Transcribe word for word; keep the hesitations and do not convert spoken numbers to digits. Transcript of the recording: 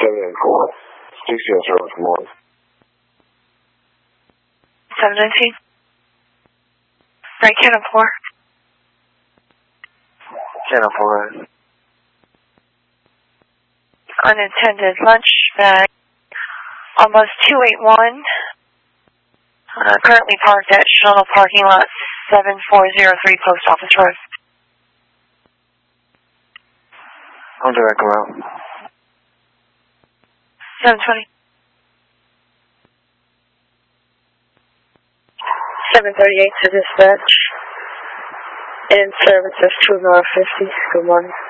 seven and four. Stacy on service, good morning. seven nineteen. Right, Canon four. Canon four. Unintended lunch bag on bus two eight one. Uh, currently parked at Shuttle Parking Lot seven four zero three Post Office Road. I'll direct him out. seven twenty. seven thirty-eight to dispatch. In service of two North fifty. Good morning.